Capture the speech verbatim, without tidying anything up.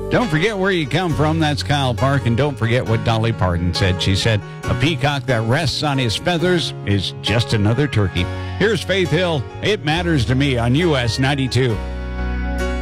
Don't forget where you come from. That's Kyle Park. And don't forget what Dolly Parton said. She said, a peacock that rests on his feathers is just another turkey. Here's Faith Hill. It Matters to Me on U S ninety-two.